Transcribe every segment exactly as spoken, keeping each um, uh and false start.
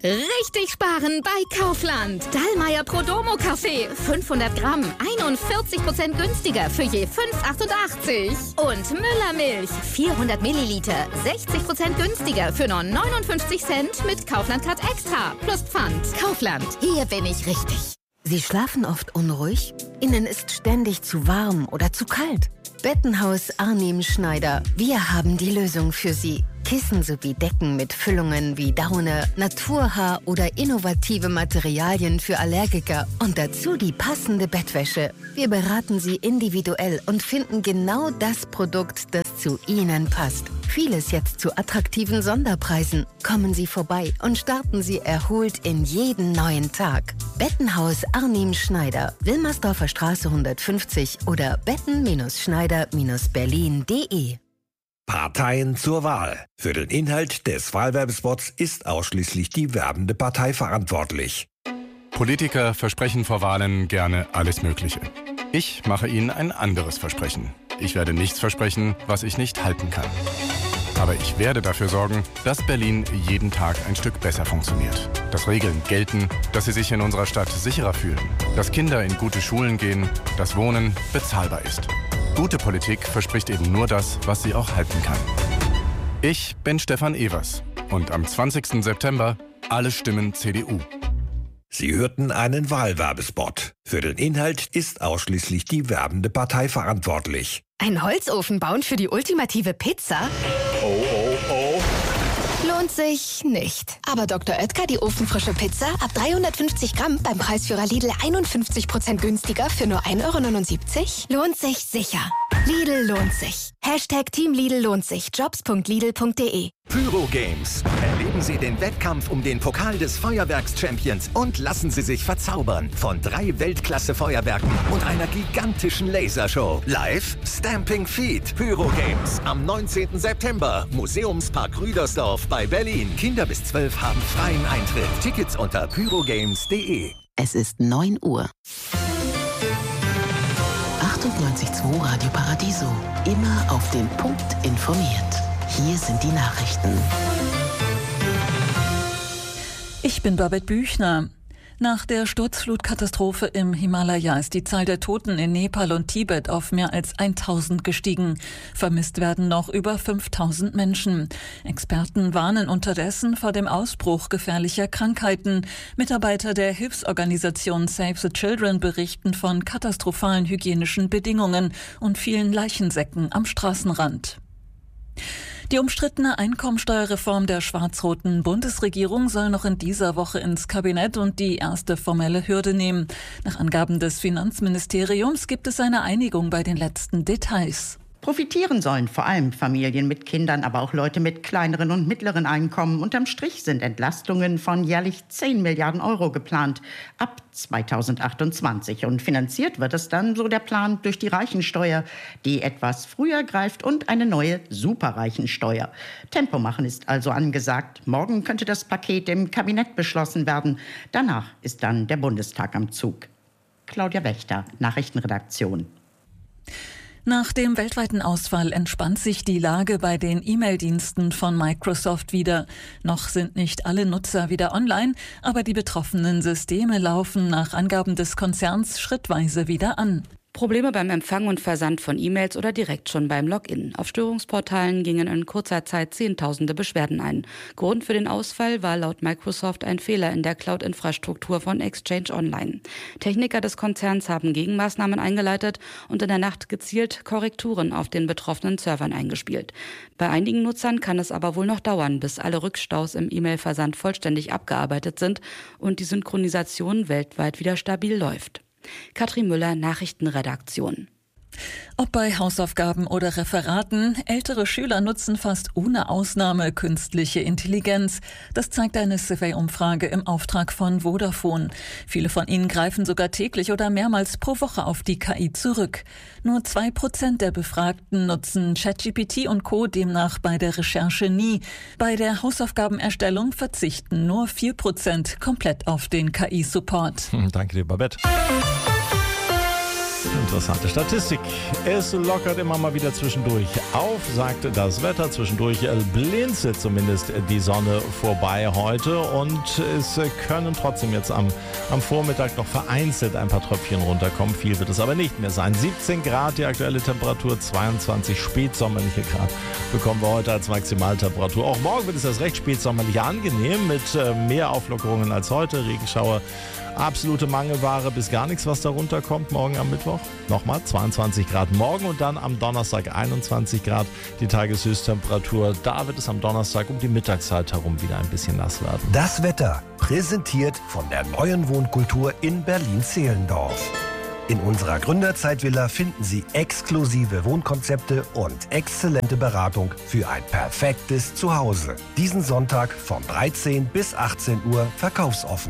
Richtig sparen bei Kaufland. Dallmayr Prodomo Kaffee. fünfhundert Gramm. einundvierzig Prozent günstiger für je fünf Euro achtundachtzig. Und Müllermilch. vierhundert Milliliter. sechzig Prozent günstiger für nur neunundfünfzig Cent mit Kaufland Card Extra. Plus Pfand. Kaufland. Hier bin ich richtig. Sie schlafen oft unruhig? Ihnen ist ständig zu warm oder zu kalt? Bettenhaus Arnim Schneider. Wir haben die Lösung für Sie. Kissen sowie Decken mit Füllungen wie Daune, Naturhaar oder innovative Materialien für Allergiker. Und dazu die passende Bettwäsche. Wir beraten Sie individuell und finden genau das Produkt, das zu Ihnen passt. Vieles jetzt zu attraktiven Sonderpreisen. Kommen Sie vorbei und starten Sie erholt in jeden neuen Tag. Bettenhaus Arnim Schneider, Wilmersdorfer Straße hundertfünfzig oder betten-schneider berlin punkt de. Parteien zur Wahl. Für den Inhalt des Wahlwerbespots ist ausschließlich die werbende Partei verantwortlich. Politiker versprechen vor Wahlen gerne alles Mögliche. Ich mache Ihnen ein anderes Versprechen. Ich werde nichts versprechen, was ich nicht halten kann. Aber ich werde dafür sorgen, dass Berlin jeden Tag ein Stück besser funktioniert. Dass Regeln gelten, dass Sie sich in unserer Stadt sicherer fühlen. Dass Kinder in gute Schulen gehen, dass Wohnen bezahlbar ist. Gute Politik verspricht eben nur das, was sie auch halten kann. Ich bin Stefan Evers und am zwanzigsten September alle Stimmen C D U. Sie hörten einen Wahlwerbespot. Für den Inhalt ist ausschließlich die werbende Partei verantwortlich. Ein Holzofen bauen für die ultimative Pizza? Oh, oh, oh. Lohnt sich nicht. Aber Doktor Oetker, die ofenfrische Pizza, ab dreihundertfünfzig Gramm beim Preisführer Lidl einundfünfzig Prozent günstiger für nur ein Euro neunundsiebzig? Lohnt sich sicher. Lidl lohnt sich. Hashtag Team Lidl lohnt sich. jobs punkt lidl punkt de. Pyro Games. Erleben Sie den Wettkampf um den Pokal des Feuerwerks-Champions und lassen Sie sich verzaubern von drei Weltklasse-Feuerwerken und einer gigantischen Lasershow. Live Stamping Feet. Pyro Games am neunzehnten September. Museumspark Rüdersdorf bei Berlin. Kinder bis zwölf haben freien Eintritt. Tickets unter pyrogames punkt de. Es ist neun Uhr. achtundneunzig Komma zwei Radio Paradiso. Immer auf den Punkt informiert. Hier sind die Nachrichten. Ich bin Babette Büchner. Nach der Sturzflutkatastrophe im Himalaya ist die Zahl der Toten in Nepal und Tibet auf mehr als tausend gestiegen. Vermisst werden noch über fünftausend Menschen. Experten warnen unterdessen vor dem Ausbruch gefährlicher Krankheiten. Mitarbeiter der Hilfsorganisation Save the Children berichten von katastrophalen hygienischen Bedingungen und vielen Leichensäcken am Straßenrand. Die umstrittene Einkommensteuerreform der schwarz-roten Bundesregierung soll noch in dieser Woche ins Kabinett und die erste formelle Hürde nehmen. Nach Angaben des Finanzministeriums gibt es eine Einigung bei den letzten Details. Profitieren sollen vor allem Familien mit Kindern, aber auch Leute mit kleineren und mittleren Einkommen. Unterm Strich sind Entlastungen von jährlich zehn Milliarden Euro geplant ab zweitausendachtundzwanzig. Und finanziert wird es dann, so der Plan, durch die Reichensteuer, die etwas früher greift, und eine neue Superreichensteuer. Tempo machen ist also angesagt. Morgen könnte das Paket im Kabinett beschlossen werden. Danach ist dann der Bundestag am Zug. Claudia Wächter, Nachrichtenredaktion. Nach dem weltweiten Ausfall entspannt sich die Lage bei den E-Mail-Diensten von Microsoft wieder. Noch sind nicht alle Nutzer wieder online, aber die betroffenen Systeme laufen nach Angaben des Konzerns schrittweise wieder an. Probleme beim Empfang und Versand von E-Mails oder direkt schon beim Login. Auf Störungsportalen gingen in kurzer Zeit Zehntausende Beschwerden ein. Grund für den Ausfall war laut Microsoft ein Fehler in der Cloud-Infrastruktur von Exchange Online. Techniker des Konzerns haben Gegenmaßnahmen eingeleitet und in der Nacht gezielt Korrekturen auf den betroffenen Servern eingespielt. Bei einigen Nutzern kann es aber wohl noch dauern, bis alle Rückstaus im E-Mail-Versand vollständig abgearbeitet sind und die Synchronisation weltweit wieder stabil läuft. Katrin Müller, Nachrichtenredaktion. Ob bei Hausaufgaben oder Referaten, ältere Schüler nutzen fast ohne Ausnahme künstliche Intelligenz. Das zeigt eine Survey-Umfrage im Auftrag von Vodafone. Viele von ihnen greifen sogar täglich oder mehrmals pro Woche auf die K I zurück. Nur zwei Prozent der Befragten nutzen ChatGPT und Co. demnach bei der Recherche nie. Bei der Hausaufgabenerstellung verzichten nur vier Prozent komplett auf den K I-Support. Danke dir, Babette. Interessante Statistik. Es lockert immer mal wieder zwischendurch auf, sagt das Wetter. Zwischendurch blinzelt zumindest die Sonne vorbei heute und es können trotzdem jetzt am, am Vormittag noch vereinzelt ein paar Tröpfchen runterkommen. Viel wird es aber nicht mehr sein. siebzehn Grad die aktuelle Temperatur, zweiundzwanzig spätsommerliche Grad bekommen wir heute als Maximaltemperatur. Auch morgen wird es das recht spätsommerlich angenehm mit mehr Auflockerungen als heute. Regenschauer, absolute Mangelware bis gar nichts, was da runterkommt morgen am Mittwoch. Nochmal zweiundzwanzig Grad morgen und dann am Donnerstag einundzwanzig Grad die Tageshöchsttemperatur. Da wird es am Donnerstag um die Mittagszeit herum wieder ein bisschen nass werden. Das Wetter präsentiert von der neuen Wohnkultur in Berlin-Zehlendorf. In unserer Gründerzeitvilla finden Sie exklusive Wohnkonzepte und exzellente Beratung für ein perfektes Zuhause. Diesen Sonntag von dreizehn bis achtzehn Uhr verkaufsoffen.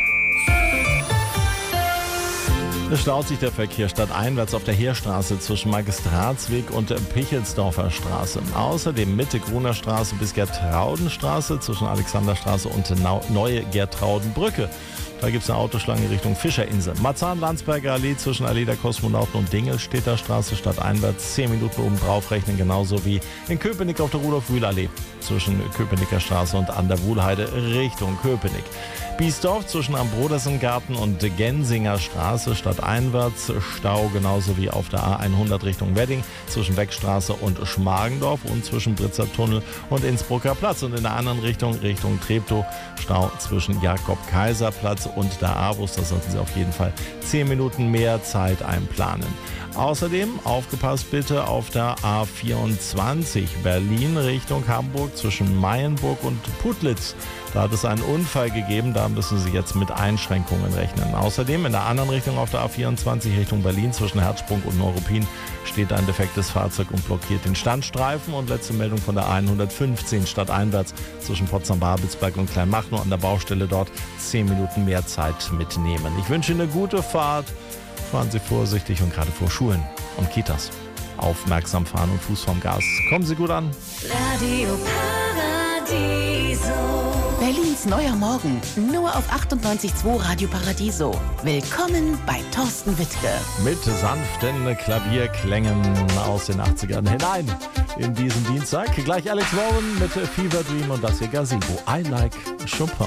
Es staut sich der Verkehr stadteinwärts auf der Heerstraße zwischen Magistratsweg und Pichelsdorfer Straße. Außerdem Mitte Gruner Straße bis Gertraudenstraße zwischen Alexanderstraße und Neue Gertraudenbrücke. Da gibt es eine Autoschlange Richtung Fischerinsel. Marzahn-Landsberger Allee zwischen Allee der Kosmonauten und Dingelstädter Straße stadteinwärts. zehn Minuten oben drauf rechnen, genauso wie in Köpenick auf der Rudolf-Wühl-Allee zwischen Köpenicker Straße und an der Wuhlheide Richtung Köpenick. Biesdorf zwischen Ambrodersengarten und Gensinger Straße stadteinwärts. Stau genauso wie auf der A hundert Richtung Wedding zwischen Beckstraße und Schmargendorf und zwischen Britzer Tunnel und Innsbrucker Platz. Und in der anderen Richtung, Richtung Treptow, Stau zwischen Jakob-Kaiser-Platz und der A-Bus. Da sollten Sie auf jeden Fall zehn Minuten mehr Zeit einplanen. Außerdem aufgepasst bitte auf der A vierundzwanzig Berlin Richtung Hamburg zwischen Mayenburg und Putlitz. Da hat es einen Unfall gegeben, da müssen Sie jetzt mit Einschränkungen rechnen. Außerdem in der anderen Richtung auf der A vierundzwanzig Richtung Berlin zwischen Herzsprung und Neuruppin steht ein defektes Fahrzeug und blockiert den Standstreifen. Und letzte Meldung von der A hundertfünfzehn stadteinwärts zwischen Potsdam-Babelsberg und Kleinmachnow an der Baustelle dort zehn Minuten mehr Zeit mitnehmen. Ich wünsche Ihnen eine gute Fahrt. Fahren Sie vorsichtig und gerade vor Schulen und Kitas. Aufmerksam fahren und Fuß vom Gas. Kommen Sie gut an. Radio Paradiso. Berlins neuer Morgen. Nur auf achtundneunzig Komma zwei Radio Paradiso. Willkommen bei Thorsten Wittke. Mit sanften Klavierklängen aus den achtzigern hinein in diesen Dienstag. Gleich Alex Warren mit Fever Dream und das hier Gazebo. I like Chopin.